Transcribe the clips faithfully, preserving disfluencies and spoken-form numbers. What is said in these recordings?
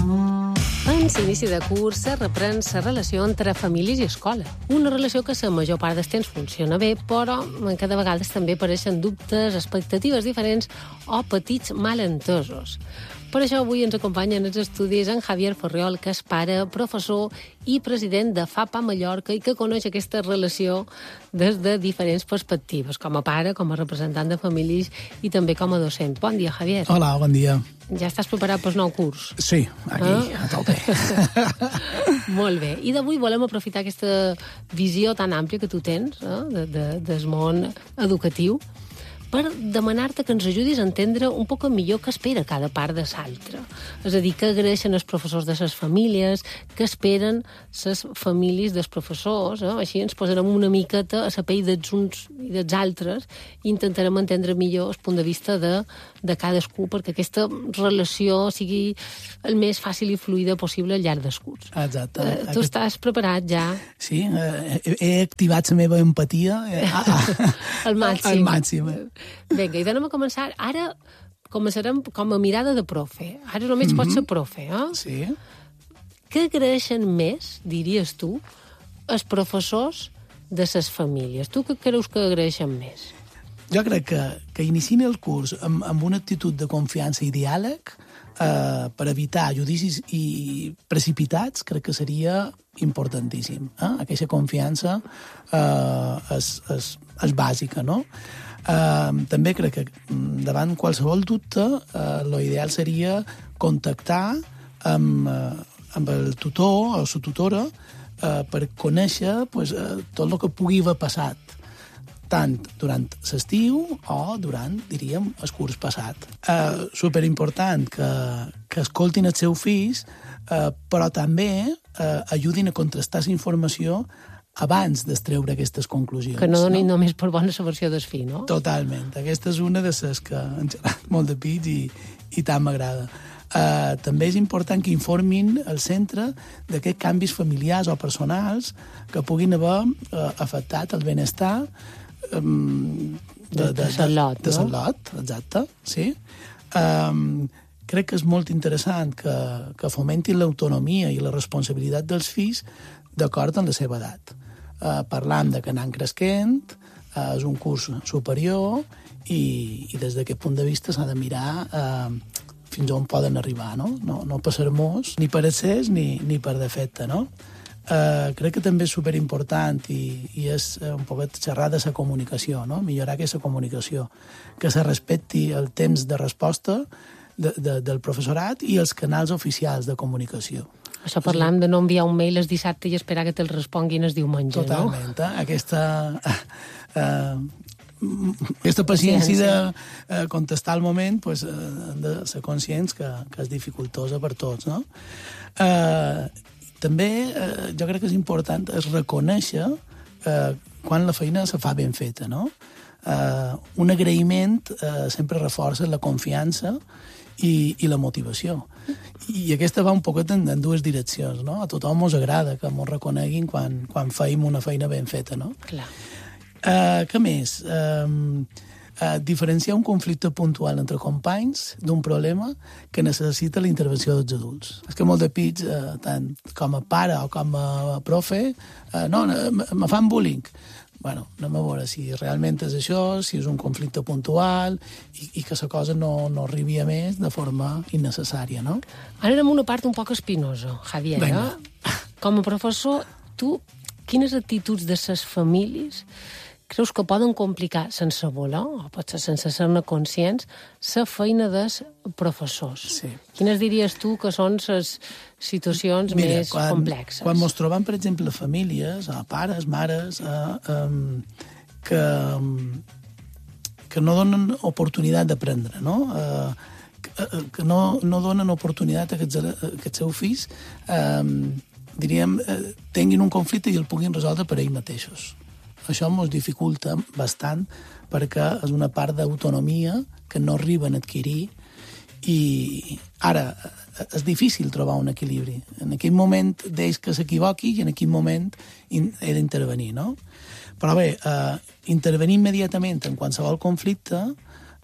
En l'inici de curs se reprèn la relació entre famílies i escola. Una relació que la major part del temps funciona bé, però que de vegades també apareixen dubtes, expectatives diferents o petits malentesos. Per això avui ens acompanya en els estudis en Javier Forriol, que és pare, professor i president de FAPA Mallorca i que coneix aquesta relació des de diferents perspectives, com a pare, com a representant de famílies i també com a docent. Bon dia, Javier. Hola, bon dia. Ja estàs preparat pel nou curs? Sí, aquí, ah? a tope. Molt bé. I d'avui volem aprofitar aquesta visió tan àmplia que tu tens eh, de, de, del món educatiu per demanar-te que ens ajudis a entendre un poc millor què espera cada part de l'altra. És a dir, què agraeixen els professors de les famílies, què esperen les famílies dels professors. Eh? Així ens posarem una miqueta a la pell dels uns i dels altres i intentarem entendre millor el punt de vista de, de cadascú perquè aquesta relació sigui el més fàcil i fluida possible al llarg del curs. Exacte. Eh, tu Aquest... estàs preparat ja? Sí, eh, he, he activat la meva empatia eh, a, a, al màxim. Al màxim. Vinga, i anem a començar. Ara començarem com a mirada de profe. Ara només mm-hmm. pots ser profe, eh? Sí. Què agraeixen més, diries tu, els professors de les famílies? Tu què creus que agraeixen més? Jo crec que, que iniciïn el curs amb, amb una actitud de confiança i diàleg eh, per evitar judicis i precipitats, crec que seria importantíssim. Eh? Aquesta confiança eh, és, és, és bàsica, no? Uh, també crec que davant qualsevol dubte uh, l'ideal seria contactar amb, uh, amb el tutor o la tutora uh, per conèixer pues, uh, tot el que pugui haver passat tant durant l'estiu o durant, diríem, el curs passat. Uh, superimportant que, que escoltin els seus fills, uh, però també uh, ajudin a contrastar la informació abans d'extreure aquestes conclusions. Que no donin no? només per bona la versió del fill, no? Totalment. Aquesta és una de les que han xerrat molt de pits i, i tant m'agrada. Uh, també és important que informin el centre d'aquests canvis familiars o personals que puguin haver uh, afectat el benestar um, de, de, de, de Lot, de, de no? Lot, exacte, sí. Um, crec que és molt interessant que, que fomentin l'autonomia i la responsabilitat dels fills d'acord amb la seva edat. Uh, parlant de que anant cresquent, uh, és un curs superior i, i des d'aquest punt de vista s'ha de mirar uh, fins on poden arribar, no? No, no passar-mos ni per excés ni, ni per defecte, no? Uh, crec que també és superimportant i, i és un poquet xerrar de la comunicació, no? Millorar aquesta comunicació, que se respecti el temps de resposta de, de, del professorat i els canals oficials de comunicació. Això parlant de no enviar un mail el dissabte i esperar que te'l responguin el diumenge, Totalment, no? Totalment, eh? Aquesta, uh, aquesta paciència de uh, contestar al moment, pues, uh, han de ser conscients que, que és dificultosa per tots, no? Uh, també uh, jo crec que és important és reconèixer uh, quan la feina se fa ben feta, no? Uh, un agraïment uh, sempre reforça la confiança i, i la motivació. I aquesta va un poquet en, en dues direccions, no? A tothom ens agrada que ens reconeguin quan, quan feim una feina ben feta, no? Clar. Uh, què més? Uh, uh, diferenciar un conflicte puntual entre companys d'un problema que necessita la intervenció dels adults. És que molt de pits, uh, tant com a pare o com a profe, uh, no, me fan bullying. Bueno, anem a veure si realment és això, si és un conflicte puntual i, i que la cosa no, no arribi a més de forma innecessària, no? Ara anem a una part un poc espinosa, Javier. Eh? Com a professor, tu quines actituds de les famílies creus que poden complicar sense voler, o potser sense ser-ne conscients, la feina dels professors? Sí. Quines diries tu que són les situacions Mira, més quan, complexes? Quan ens trobem, per exemple, famílies, a pares, mares, a, um, que, que no donen oportunitat d'aprendre, no? Uh, que, que no, no donen oportunitat a aquests, a aquests seus fills, um, diríem, uh, tinguin un conflicte i el puguin resoldre per ells mateixos. Això ens dificulta bastant perquè és una part d'autonomia que no arriben a adquirir i ara és difícil trobar un equilibri. En aquell moment deix que s'equivoqui i en aquell moment he d'intervenir, no? Però bé, eh, intervenir immediatament en qualsevol conflicte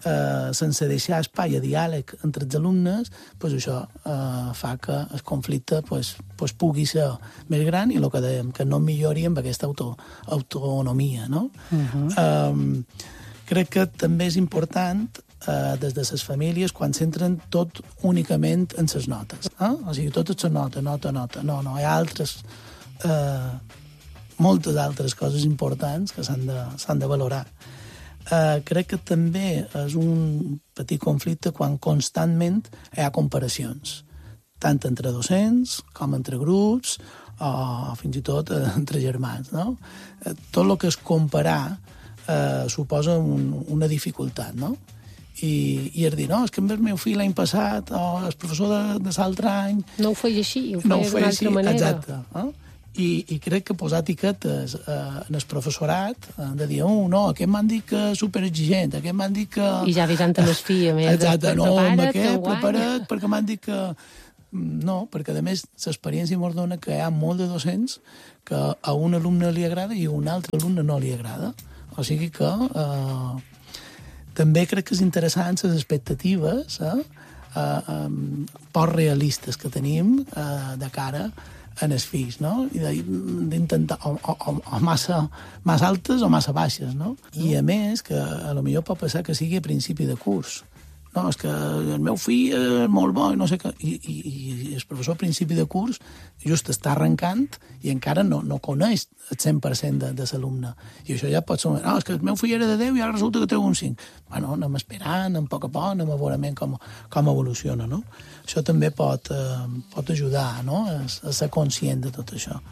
eh, sense deixar espai a diàleg entre els alumnes, pues això eh, fa que el conflicte pues, pues pugui ser més gran i el que dèiem, que no millori amb aquesta auto, autonomia, no? Uh-huh. eh, crec que també és important eh, des de les famílies quan centren tot únicament en les notes. Eh? O sigui, tot és nota, nota, nota. No, no, hi ha altres... Eh, moltes altres coses importants que s'han de, s'han de valorar. Eh, crec que també és un petit conflicte quan constantment hi ha comparacions, tant entre docents com entre grups o fins i tot eh, entre germans. No? Eh, tot el que és comparar eh, suposa un, una dificultat, no? I, i és dir, no, és que amb el meu fill l'any passat o el professor de, de l'altre any... No ho feia així, ho feia no d'una altra manera. Exacte. Eh? I, i crec que posar etiquetes eh, en el professorat, eh, de dir, oh, no, aquest m'han dit que és superexigent, aquest m'han dit que... I ja avisant a les filles, a més, exacte, no, amb aquest, prepara't, prepara't, perquè m'han dit que... No, perquè a més l'experiència m'ho dona que hi ha molt de docents que a un alumne li agrada i a un altre alumne no li agrada. O sigui que eh, també crec que és interessant les expectatives eh, eh, eh, poc realistes que tenim eh, de cara en els fills, no? I d'intentar o, o, o massa, massa altes o massa baixes, no? I a més, que a lo millor pot passar que sigui a principi de curs. No, és que el meu fill és molt bo i no sé què. I, i, i el professor a principi de curs just està arrencant i encara no, no coneix el cent per cent de, de l'alumne. I això ja pot ser... No, és que el meu fill era de deu i ara resulta que treu un cinc. Bueno, anem esperant, a poc a poc, anem a veure com, com evoluciona, no? Això també pot, eh, pot ajudar, no?, a, a ser conscient de tot això.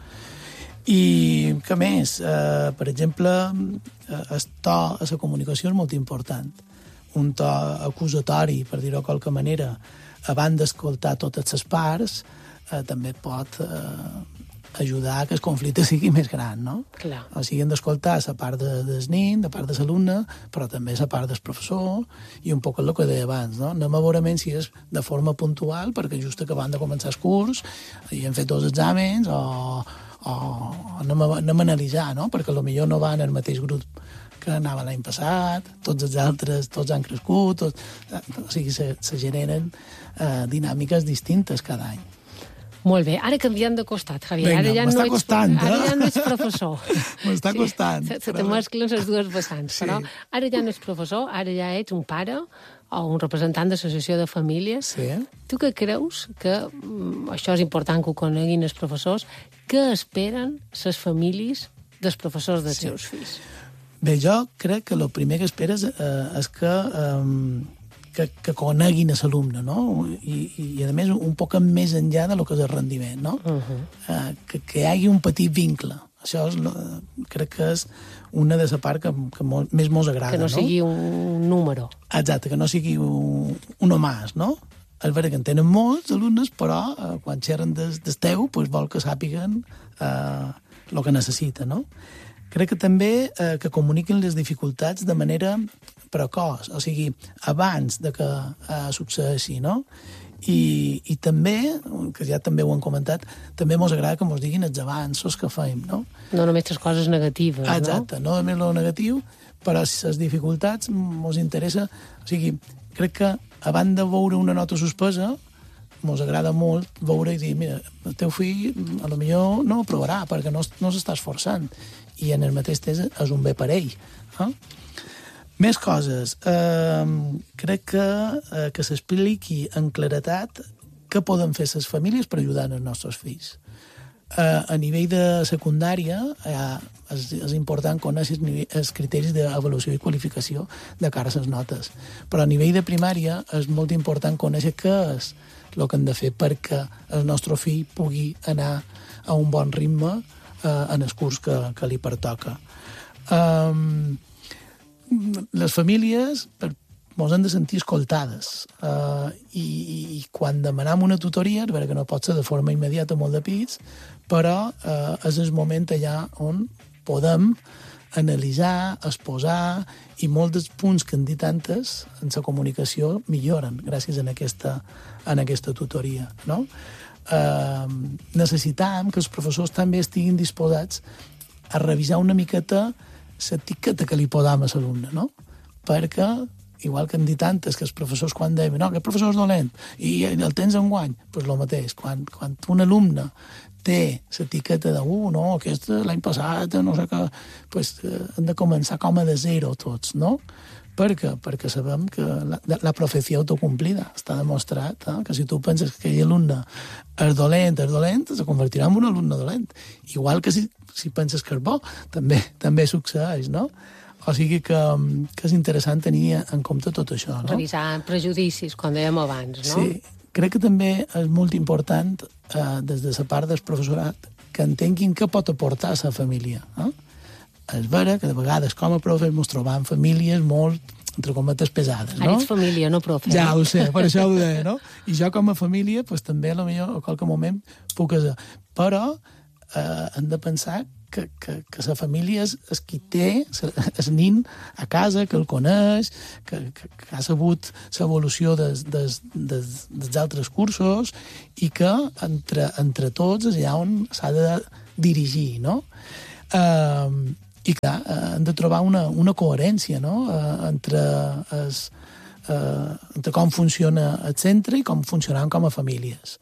I què més? Eh, per exemple, el to a la comunicació és molt important. Un to acusatori, per dir-ho de qualque manera, abans d'escoltar totes les parts, eh, també pot eh, ajudar a que el conflicte sigui més gran, no? Clar. O sigui, hem d'escoltar la part de, del nen, la part de l'alumne, però també la part del professor i un poc el que deia abans, no? Anem a veure si és de forma puntual, perquè just acabant de començar el curs i hem fet dos exàmens, o, o anem, a, anem a analitzar, no? Perquè potser no va en el mateix grup que anava l'any passat, tots els altres, tots han crescut, tots, o sigui, se, se generen eh, dinàmiques distintes cada any. Molt bé, ara canviant de costat, Javier. Vinga, ara ja m'està no ets, costant, eh? Ara ja no ets professor. M'està sí, costant. Se, se te mesclen les dues vessants, Sí. però ara ja no ets professor, ara ja ets un pare o un representant d'associació de famílies. Sí. Tu què creus que, això és important que ho coneguin els professors, què esperen les famílies dels professors dels Sí. seus fills? Bé, jo crec que el primer que esperes eh, és que, eh, que, que coneguin a l'alumne, no? I, I, a més, un poc més enllà de lo que és el rendiment, no? Uh-huh. eh, que, que hi hagi un petit vincle. Això és, crec que és una de les parts que, que molt, més mos agrada, que no, no? sigui un número. Exacte, que no sigui un, un nomàs, no? És vera que en tenen molts alumnes, però eh, quan xerren des, des teu, pues, vol que sàpiguen el eh, que necessita, no? Crec que també eh, que comuniquin les dificultats de manera precoç, o sigui, abans de que eh, succeeixi, no? I, I també, que ja també ho han comentat, també mos agrada que mos diguin els avanços que feim, no? No només les coses negatives, no? Exacte, no només el negatiu, però si les dificultats mos interessa... O sigui, crec que abans de veure una nota suspesa, mos agrada molt veure i dir, mira, el teu fill a lo millor no ho provarà perquè no, no s'està esforçant i en el mateix temps és un bé per ell. Eh? Més coses. Eh, crec que, eh, que s'expliqui en claretat què poden fer les famílies per ajudar els nostres fills. Eh, a nivell de secundària eh, és, és important conèixer els criteris d'avaluació i qualificació de cara a les notes. Però a nivell de primària és molt important conèixer què és el que hem de fer perquè el nostre fill pugui anar a un bon ritme eh, en el curs que, que li pertoca. Um, les famílies ens hem de sentir escoltades uh, i, i quan demanem una tutoria, és vera que no pot ser de forma immediata molt de pits, però uh, és el moment allà on podem analitzar, exposar, i molts dels punts que han dit antes en la comunicació milloren gràcies a aquesta, a aquesta tutoria, no? Uh, necessitam que els professors també estiguin disposats a revisar una miqueta l'etiqueta que li podam a l'alumne, no? Perquè igual que hem dit antes, que els professors quan deien no, aquest professor és dolent, i el tens enguany, doncs pues el mateix, quan, quan un alumne té l'etiqueta de, uh, no, aquest l'any passat, no sé què, pues, eh, hem de començar com a de zero tots, no? Per què? Perquè sabem que la, la profecia autocomplida està demostrat, eh? Que si tu penses que aquell alumne és dolent, és dolent, se convertirà en un alumne dolent. Igual que si, si penses que és bo, també, també succeeix, no? O sigui que, que és interessant tenir en compte tot això, no? Revisar prejudicis, com dèiem abans, no? Sí, crec que també és molt important, eh, des de la part del professorat, que entenguin què pot aportar a la família. Eh? És vera que de vegades com a profes ens trobam famílies molt, entre cometes, pesades, no? Ara ets família, no profe. Ja ho sé, per això ho deia, no? I jo com a família, pues, també a lo millor a qualque moment puc ser. Però eh, hem de pensar que, que, que la família és, és qui té el nin a casa, que el coneix, que, que, que ha sabut l'evolució des, des, des, dels altres cursos i que entre, entre tots és allà on s'ha de dirigir, no? Eh, I clar, eh, hem de trobar una, una coherència, no? Eh, entre, es, eh, entre com funciona el centre i com funcionem com a famílies.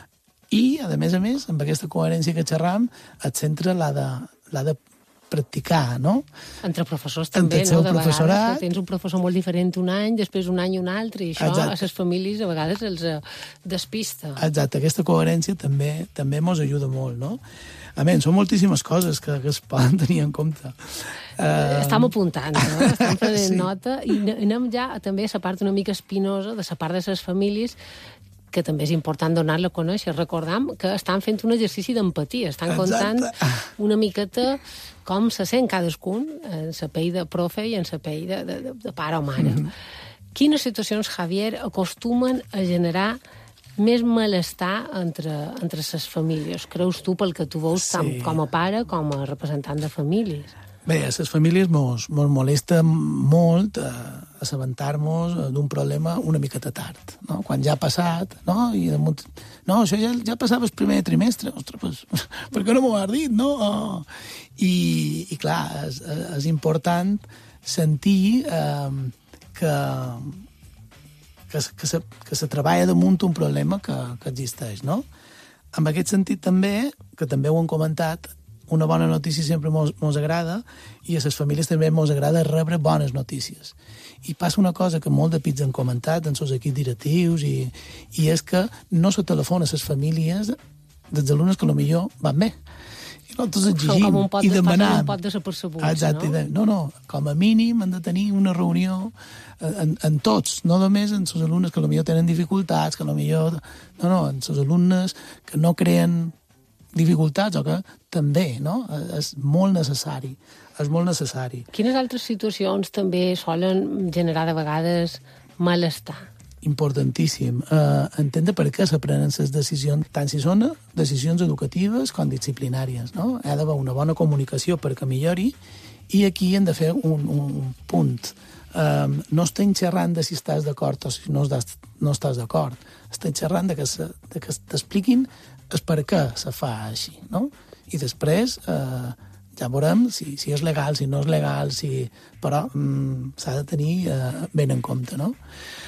I, a més a més, amb aquesta coherència que xerram, el centre l'ha de, l'ha de practicar, no? Entre professors també, Entre no? De professorat. vegades tens un professor molt diferent un any, després un any un altre, i això Exacte. a les famílies a vegades els eh, despista. Exacte, aquesta coherència també també mos ajuda molt, no? A més, són moltíssimes coses que, que es poden tenir en compte. Uh... Estem apuntant, no? Estem prenent Sí. nota, i anem ja també a la part una mica espinosa, de la part de les famílies, que també és important donar-la a conèixer. Recordam que estan fent un exercici d'empatia, estan contant Exacte. una miqueta com se sent cadascun en la pell de profe i en la pell de, de, de pare o mare. Mm -hmm. Quines situacions, Javier, acostumen a generar més malestar entre, entre les famílies? Creus tu, pel que tu veus, Sí. tant com a pare com a representant de famílies? Bé, a les famílies mos, mos molesta molt eh, assabentar-nos d'un problema una miqueta tard, no? Quan ja ha passat, no? I damunt, no, això ja, ja passava el primer trimestre, ostres, pues, per què no m'ho has dit, no? Oh. I, i clar, és, és important sentir eh, que, que, que, se, que se treballa damunt un problema que, que existeix, no? En aquest sentit també, que també ho han comentat, una bona notícia sempre mos, mos agrada, i a les famílies també mos agrada rebre bones notícies. I passa una cosa que molt de pits han comentat en els equips directius, i, i és que no se telefona a les famílies dels alumnes que potser van bé. I nosaltres exigim i demanem. Un pot desapercebuts, Exacte, no? no, no, com a mínim han de tenir una reunió en, en tots, no només en els alumnes que potser tenen dificultats, que potser... No, no, en els alumnes que no creen dificultats, o que també, no? És molt necessari, és molt necessari. Quines altres situacions també solen generar de vegades malestar? Importantíssim. Uh, entendre per què s'aprenen les decisions, tant si són decisions educatives com disciplinàries, no? Hi ha d'haver una bona comunicació perquè millori, i aquí hem de fer un, un punt. Um, no estem xerrant de si estàs d'acord o si no estàs, no estàs d'acord. Estem xerrant de que, se, de que t'expliquin és per què se fa així, no? I després eh, ja veurem si, si és legal, si no és legal, si... però mm, s'ha de tenir eh, ben en compte, no?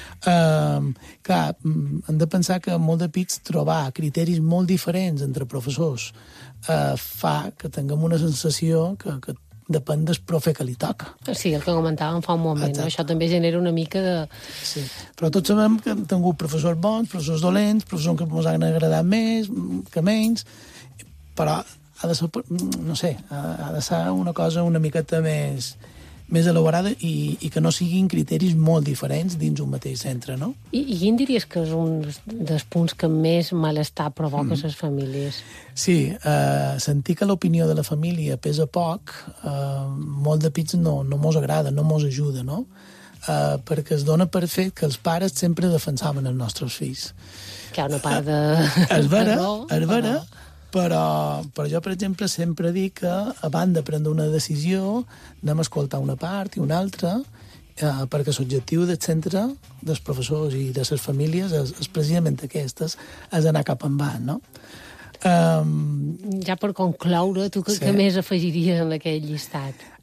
Eh, clar, hem de pensar que molt de pits trobar criteris molt diferents entre professors eh, fa que tinguem una sensació que, que depèn del profe que li toca. Sí, el que comentàvem fa un moment, no? Això també genera una mica de... Sí, però tots sabem que hem tingut professors bons, professors dolents, professors que ens han agradat més, que menys, però ha de ser, no sé, ha de ser una cosa una miqueta més, més elaborada i, i que no siguin criteris molt diferents dins un mateix centre, no? I, i quin diries que és un dels punts que més malestar provoca a les famílies? Sí, eh, sentir que l'opinió de la família pesa poc, eh, molt de pits no, no mos agrada, no mos ajuda, no? Eh, perquè es dona per fet que els pares sempre defensaven els nostres fills. Que hi ha una part de... És vera, de raó, és vera, però, però jo, per exemple, sempre dic que abans de prendre una decisió anem a escoltar una part i una altra, eh, perquè l'objectiu del centre, dels professors i de les famílies és, és precisament aquestes, és anar cap endavant, no? Um, ja per concloure, tu què, sí. què més afegiries en aquell llistat?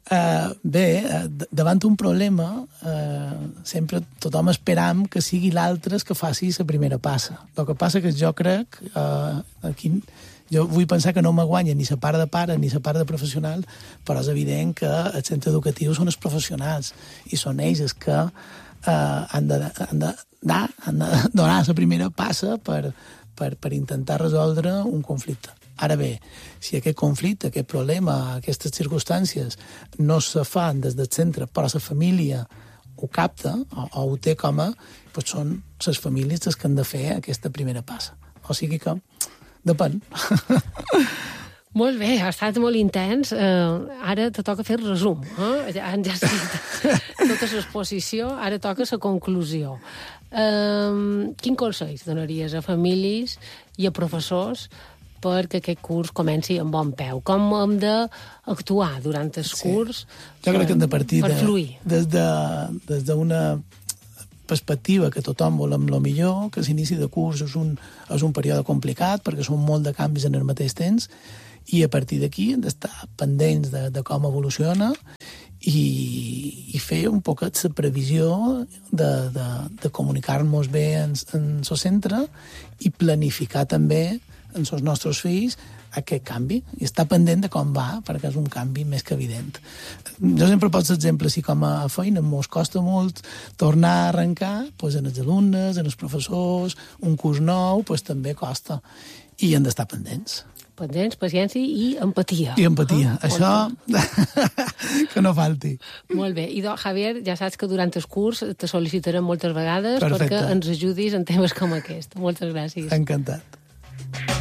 Uh, bé, uh, davant un problema uh, sempre tothom esperam que sigui l'altre que faci la primera passa. El que passa que jo crec uh, aquí, jo vull pensar que no me guanya ni la part de pare ni la part de professional, però és evident que els centres educatius són els professionals i són ells els que uh, han, de, han, de, da, han de donar la primera passa per, per, per intentar resoldre un conflicte. Ara bé, si aquest conflicte, aquest problema, aquestes circumstàncies no se fan des del centre, però la família ho capta o, o ho té com a, doncs són les famílies les que han de fer aquesta primera passa. O sigui que depèn. Molt bé, ha estat molt intens. Uh, ara te toca fer resum. Eh? Ja han escrit tota l'exposició, ara toca la conclusió. Uh, quin consell donaries a famílies i a professors perquè aquest curs comenci amb bon peu? Com hem d'actuar durant el sí. curs jo crec que hem de partir per de, fluir? Des d'una de, des perspectiva que tothom volem el millor, que l'inici de curs és un, és un període complicat perquè són molt de canvis en el mateix temps i a partir d'aquí hem d'estar pendents de, de com evoluciona i, i fer un poquet la previsió de, de, de comunicar-nos bé en el centre i planificar també en els nostres fills aquest canvi i estar pendent de com va, perquè és un canvi més que evident. Jo sempre poso l'exemple, si com a feina mos costa molt tornar a arrencar, doncs en els alumnes, en els professors, un curs nou, doncs també costa. I hem d'estar pendents. Pendents, paciència i empatia. I empatia. Ah, això que no falti. Molt bé. I doncs, Javier, ja saps que durant el curs te sol·licitarem moltes vegades Perfecte. perquè ens ajudis en temes com aquest. Moltes gràcies. Encantat.